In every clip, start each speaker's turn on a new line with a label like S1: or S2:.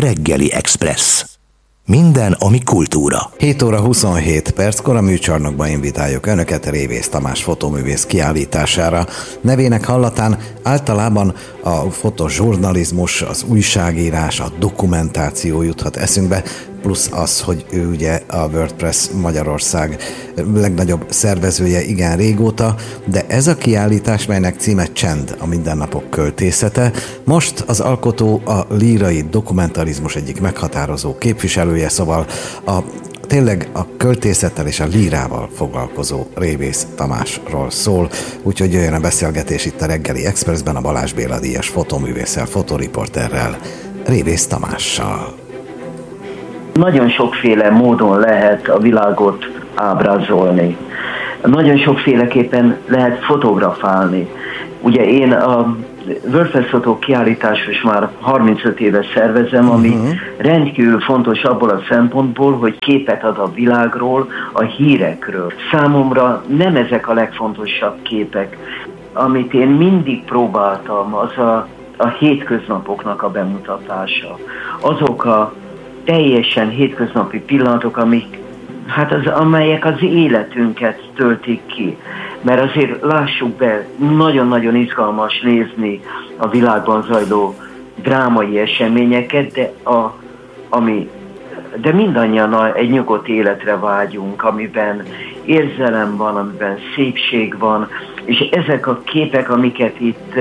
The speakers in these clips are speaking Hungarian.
S1: Reggeli Express. Minden, ami kultúra.
S2: 7 óra 27 perckor a műcsarnokba invitáljuk Önöket Révész Tamás fotóművész kiállítására. Nevének hallatán általában a fotožurnalizmus, az újságírás, a dokumentáció juthat eszünkbe, plusz az, hogy ő ugye a WordPress Magyarország legnagyobb szervezője igen régóta, de ez a kiállítás, melynek címe Csend, a mindennapok költészete, most az alkotó a lírai dokumentarizmus egyik meghatározó képviselője, szóval tényleg a költészettel és a lírával foglalkozó Révész Tamásról szól, úgyhogy jöjjön a beszélgetés itt a Reggeli Expressben a Balázs Béla díjas fotóművésszel, fotoriporterrel, Révész Tamással.
S3: Nagyon sokféle módon lehet a világot ábrázolni. Nagyon sokféleképpen lehet fotografálni. Ugye én a WordPress fotó kiállítás most már 35 éve szervezem, ami rendkívül fontos abból a szempontból, hogy képet ad a világról, a hírekről. Számomra nem ezek a legfontosabb képek. Amit én mindig próbáltam, az a hétköznapoknak a bemutatása. Azok a teljesen hétköznapi pillanatok, amelyek az életünket töltik ki. Mert azért lássuk be, nagyon-nagyon izgalmas nézni a világban zajló drámai eseményeket, de mindannyian egy nyugodt életre vágyunk, amiben érzelem van, amiben szépség van, és ezek a képek, amiket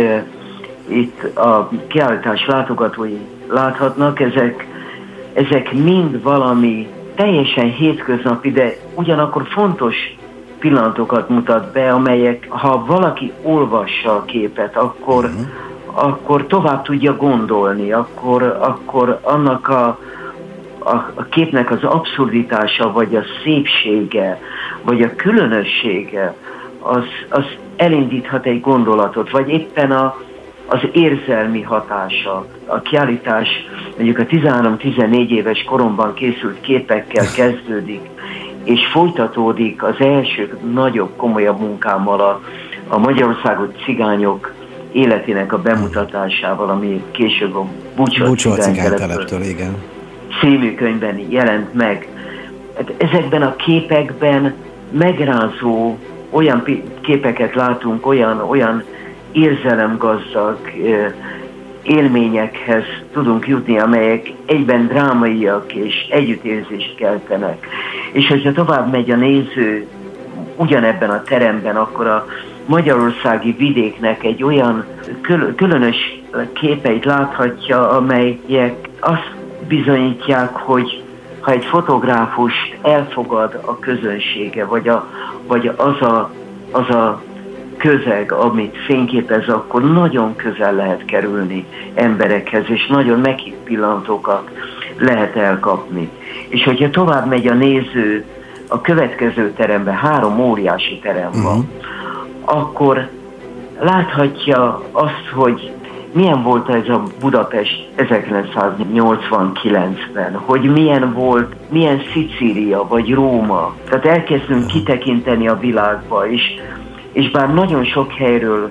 S3: itt a kiállítás látogatói láthatnak, ezek mind valami teljesen hétköznapi, de ugyanakkor fontos pillanatokat mutat be, amelyek, ha valaki olvassa a képet, akkor tovább tudja gondolni, akkor annak a képnek az abszurditása, vagy a szépsége, vagy a különössége, az elindíthat egy gondolatot, vagy éppen az érzelmi hatása. A kiállítás mondjuk a 13-14 éves koromban készült képekkel kezdődik, és folytatódik az első nagyobb, komolyabb munkámmal a Magyarországot cigányok életének a bemutatásával, ami később a Bucsó cigányteleptől című könyvben jelent meg. Hát ezekben a képekben megrázó olyan képeket látunk, olyan érzelemgazdag élményekhez tudunk jutni, amelyek egyben drámaiak és együttérzést keltenek. És hogyha tovább megy a néző ugyanebben a teremben, akkor a magyarországi vidéknek egy olyan különös képeit láthatja, amelyek azt bizonyítják, hogy ha egy fotográfust elfogad a közönsége, vagy az a közeg, amit fényképez, akkor nagyon közel lehet kerülni emberekhez, és nagyon meghitt pillanatokat lehet elkapni. És hogyha tovább megy a néző a következő teremben, 3 óriási terem van, akkor láthatja azt, hogy milyen volt ez a Budapest 1989-ben, hogy milyen Szicília vagy Róma. Tehát elkezdünk kitekinteni a világba, és bár nagyon sok helyről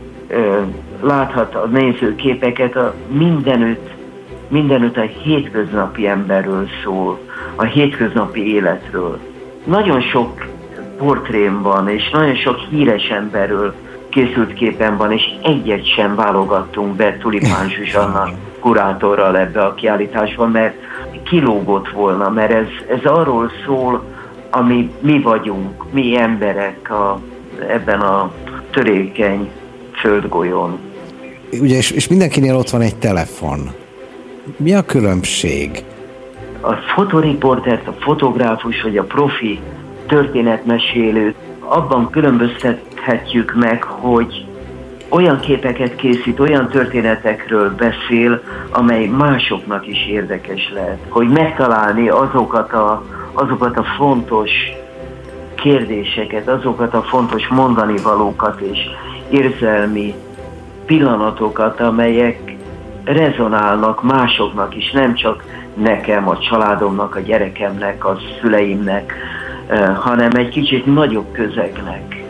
S3: láthat a néző képeket, mindenütt a hétköznapi emberről szól, a hétköznapi életről. Nagyon sok portrém van, és nagyon sok híres emberről készült képen van, és egyet sem válogattunk be Tulipán Zsuzsanna kurátorral ebbe a kiállításba, mert kilógott volna, mert ez arról szól, ami mi vagyunk, mi emberek ebben a törékeny földgolyón.
S2: Ugye, és mindenkinél ott van egy telefon. Mi a különbség?
S3: A fotoriportert, a fotográfus vagy a profi történetmesélőt abban különböztethetjük meg, hogy olyan képeket készít, olyan történetekről beszél, amely másoknak is érdekes lehet. Hogy megtalálni azokat a fontos kérdéseket, azokat a fontos mondanivalókat és érzelmi pillanatokat, amelyek rezonálnak másoknak is, nem csak nekem, a családomnak, a gyerekemnek, a szüleimnek, hanem egy kicsit nagyobb közegnek.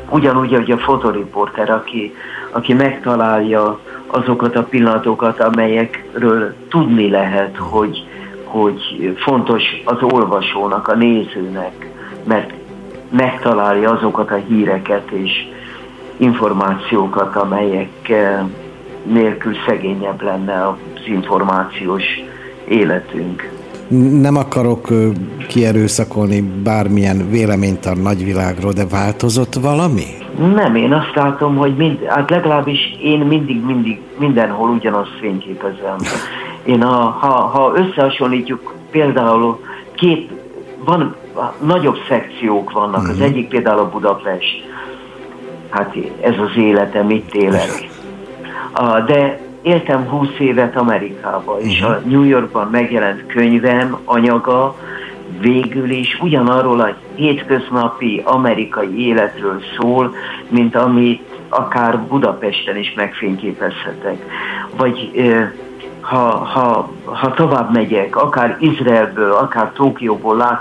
S3: ugyanúgy, hogy a fotoriporter, aki megtalálja azokat a pillanatokat, amelyekről tudni lehet, hogy fontos az olvasónak, a nézőnek, mert megtalálja azokat a híreket és információkat, amelyek nélkül szegényebb lenne az információs életünk.
S2: Nem akarok kierőszakolni bármilyen véleményt a nagyvilágról, de változott valami?
S3: Nem, én azt látom, hogy hát legalábbis én mindig mindenhol ugyanazt fényképezem. Én ha összehasonlítjuk például nagyobb szekciók vannak, az egyik például a Budapest. Hát ez az életem, itt élek. De éltem 20 évet Amerikában, és a New Yorkban megjelent könyvem, anyaga végül is ugyanarról a hétköznapi amerikai életről szól, mint amit akár Budapesten is megfényképezhetek. Vagy ha tovább megyek, akár Izraelből, akár Tokióból